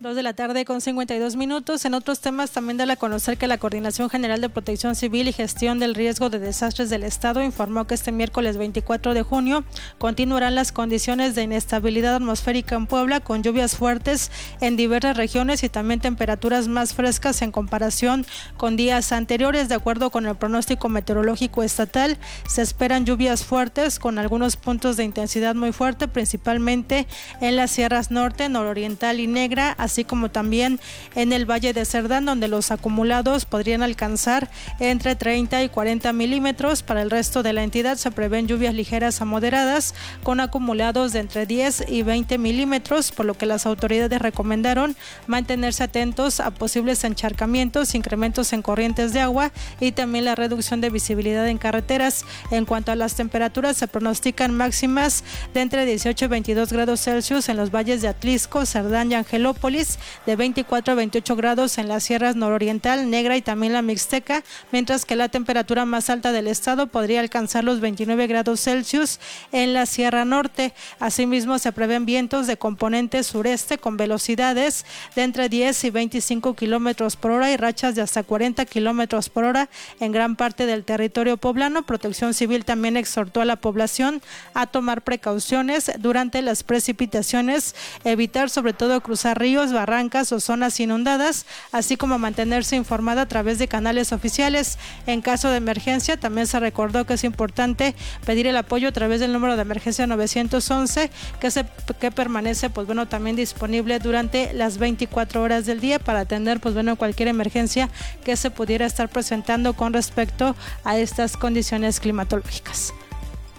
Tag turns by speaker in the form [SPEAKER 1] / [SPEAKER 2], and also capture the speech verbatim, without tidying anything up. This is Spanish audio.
[SPEAKER 1] Dos de la tarde con cincuenta y dos minutos. En otros temas también da a conocer que la Coordinación General de Protección Civil y Gestión del Riesgo de Desastres del Estado informó que este miércoles veinticuatro de junio continuarán las condiciones de inestabilidad atmosférica en Puebla, con lluvias fuertes en diversas regiones y también temperaturas más frescas en comparación con días anteriores. De acuerdo con el pronóstico meteorológico estatal, se esperan lluvias fuertes con algunos puntos de intensidad muy fuerte, principalmente en las sierras norte, nororiental y negra, así como también en el Valle de Cerdán, donde los acumulados podrían alcanzar entre treinta y cuarenta milímetros. Para el resto de la entidad se prevén lluvias ligeras a moderadas con acumulados de entre diez y veinte milímetros, por lo que las autoridades recomendaron mantenerse atentos a posibles encharcamientos, incrementos en corrientes de agua y también la reducción de visibilidad en carreteras. En cuanto a las temperaturas, se pronostican máximas de entre dieciocho y veintidós grados Celsius en los valles de Atlisco, Cerdán y Angelópolis, de veinticuatro a veintiocho grados en las sierras nororiental, negra y también la mixteca, mientras que la temperatura más alta del estado podría alcanzar los veintinueve grados Celsius en la sierra norte. Asimismo, se prevén vientos de componente sureste con velocidades de entre diez y veinticinco kilómetros por hora y rachas de hasta cuarenta kilómetros por hora en gran parte del territorio poblano. Protección Civil también exhortó a la población a tomar precauciones durante las precipitaciones, evitar sobre todo cruzar ríos, barrancas o zonas inundadas, así como mantenerse informada a través de canales oficiales. En caso de emergencia, también se recordó que es importante pedir el apoyo a través del número de emergencia novecientos once, que se que permanece pues bueno también disponible durante las veinticuatro horas del día para atender pues bueno cualquier emergencia que se pudiera estar presentando con respecto a estas condiciones climatológicas.